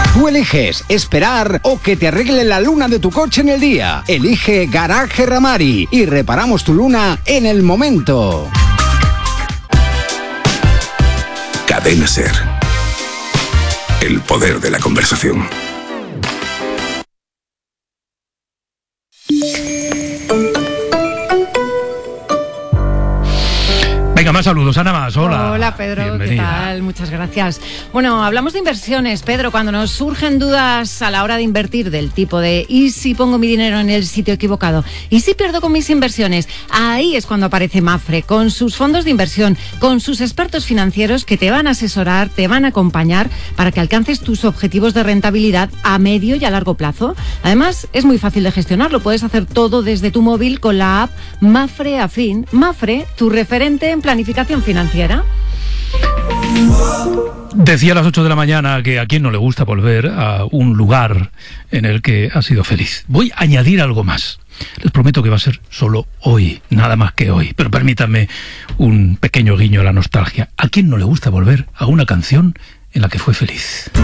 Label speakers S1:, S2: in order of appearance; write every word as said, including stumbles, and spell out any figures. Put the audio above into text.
S1: Tú eliges esperar o que te arregle la luna de tu coche en el día. Elige Garaje Ramari y reparamos tu luna en el momento.
S2: Cadena SER. El poder de la conversación.
S3: Venga, más saludos, Ana Mas, hola.
S4: Hola, Pedro,
S3: bienvenida.
S4: ¿Qué tal? Muchas gracias. Bueno, hablamos de inversiones, Pedro, cuando nos surgen dudas a la hora de invertir del tipo de ¿y si pongo mi dinero en el sitio equivocado? ¿Y si pierdo con mis inversiones? Ahí es cuando aparece Mapfre, con sus fondos de inversión, con sus expertos financieros que te van a asesorar, te van a acompañar para que alcances tus objetivos de rentabilidad a medio y a largo plazo. Además, es muy fácil de gestionarlo, puedes hacer todo desde tu móvil con la app Mapfre Afin. Mapfre, tu referente en planificación financiera.
S3: Decía a las ocho de la mañana que a quien no le gusta volver a un lugar en el que ha sido feliz. Voy a añadir algo más. Les prometo que va a ser solo hoy, nada más que hoy. Pero permítanme un pequeño guiño a la nostalgia. ¿A quién no le gusta volver a una canción en la que fue feliz?